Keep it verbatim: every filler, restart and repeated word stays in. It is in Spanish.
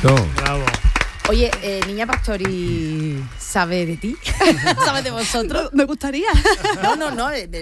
bonito. Bravo. Oye, eh, Niña Pastori, ¿sabe de ti? ¿Sabe de vosotros? Me gustaría. No, no, no.